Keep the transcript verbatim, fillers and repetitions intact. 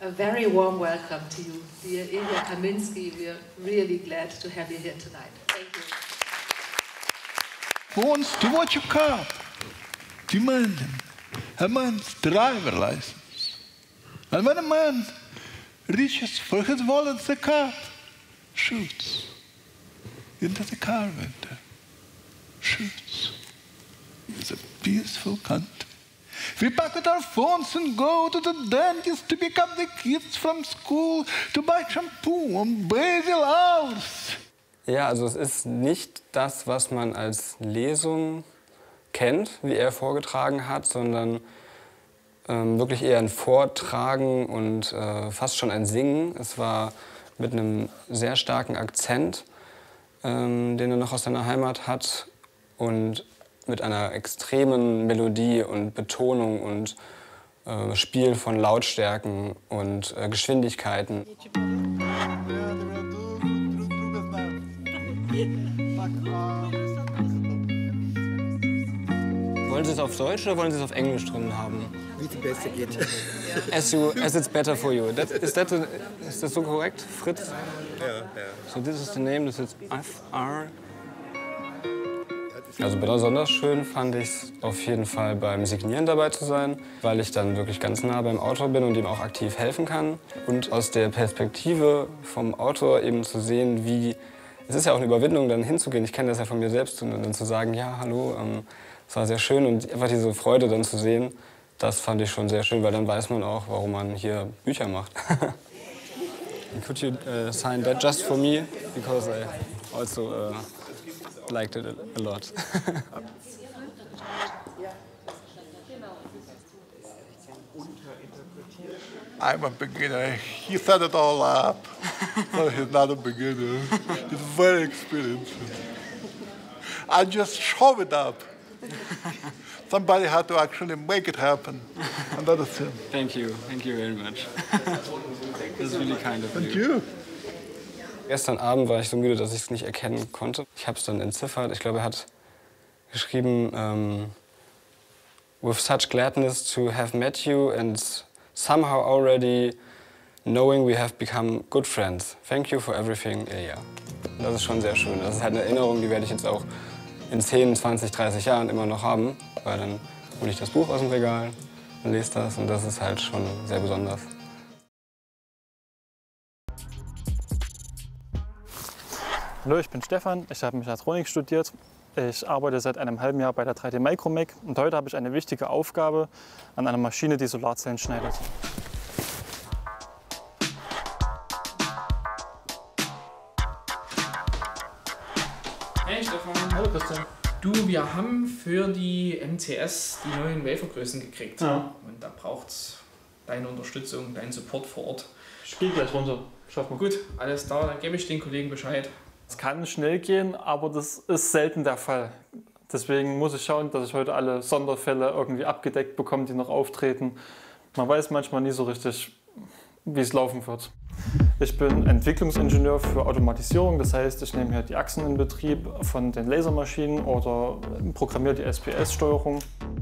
A very warm welcome to you, dear Ilya Kaminsky. We are really glad to have you here tonight. Thank you. Who wants to watch a car? Demanding a man's driver license. And when a man reaches for his wallet, the cop shoots into the car window. Shoots. It's a peaceful country. We pack up our phones and go to the dentist to pick up the kids from school, to buy shampoo and basil hours. Ja, also es ist nicht das, was man als Lesung kennt, wie er vorgetragen hat, sondern ähm, wirklich eher ein Vortragen und äh, fast schon ein Singen. Es war mit einem sehr starken Akzent, ähm, den er noch aus seiner Heimat hat, und mit einer extremen Melodie und Betonung und äh, Spiel von Lautstärken und äh, Geschwindigkeiten. Wollen Sie es auf Deutsch oder wollen Sie es auf Englisch drin haben? Wie es besser geht. As, you, as it's better for you. That, is, that a, is that so korrekt? Fritz? Ja, ja. So this is the name, this is F R. Also besonders schön fand ich es auf jeden Fall beim Signieren dabei zu sein, weil ich dann wirklich ganz nah beim Autor bin und ihm auch aktiv helfen kann. Und aus der Perspektive vom Autor eben zu sehen, wie, es ist ja auch eine Überwindung, dann hinzugehen, ich kenne das ja von mir selbst, und dann zu sagen, ja, hallo, ähm, es war sehr schön, und einfach diese Freude dann zu sehen, das fand ich schon sehr schön, weil dann weiß man auch, warum man hier Bücher macht. Could you uh, sign that just for me, because I also uh, liked it a lot. I'm a beginner. He set it all up. So he's not a beginner. He's very experienced. I just show it up. Somebody had to actually make it happen. And that is him. Thank you. Thank you very much. This is really kind of you. Thank you. Gestern Abend war ich so müde, dass ich es nicht erkennen konnte. Ich habe es dann entziffert. Ich glaube, er hat geschrieben, um, with such gladness to have met you and somehow already knowing we have become good friends. Thank you for everything, Ilya. Das ist schon sehr schön. Das ist halt eine Erinnerung, die werde ich jetzt auch in zehn, zwanzig, dreißig Jahren immer noch haben. Weil dann hole ich das Buch aus dem Regal und lese das, und das ist halt schon sehr besonders. Hallo, ich bin Stefan, ich habe Mechatronik studiert. Ich arbeite seit einem halben Jahr bei der drei D Micromech, und heute habe ich eine wichtige Aufgabe an einer Maschine, die Solarzellen schneidet. Hey Stefan. Hallo Christian. Du, wir haben für die M C S die neuen Wafergrößen gekriegt. Ja. Und da braucht es deine Unterstützung, deinen Support vor Ort. Ich gehe gleich runter. Schaffen wir. Gut, alles da, dann gebe ich den Kollegen Bescheid. Es kann schnell gehen, aber das ist selten der Fall. Deswegen muss ich schauen, dass ich heute alle Sonderfälle irgendwie abgedeckt bekomme, die noch auftreten. Man weiß manchmal nie so richtig, wie es laufen wird. Ich bin Entwicklungsingenieur für Automatisierung, das heißt, ich nehme hier die Achsen in Betrieb von den Lasermaschinen oder programmiere die S P S-Steuerung.